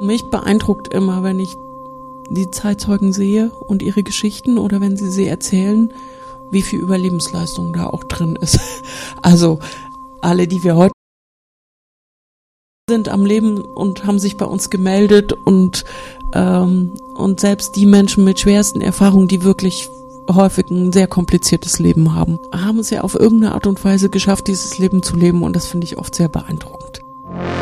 Mich beeindruckt immer, wenn ich die Zeitzeugen sehe und ihre Geschichten oder wenn sie erzählen, wie viel Überlebensleistung da auch drin ist. Also alle, die wir heute sind am Leben und haben sich bei uns gemeldet und selbst die Menschen mit schwersten Erfahrungen, die wirklich häufig ein sehr kompliziertes Leben haben es ja auf irgendeine Art und Weise geschafft, dieses Leben zu leben, und das finde ich oft sehr beeindruckend.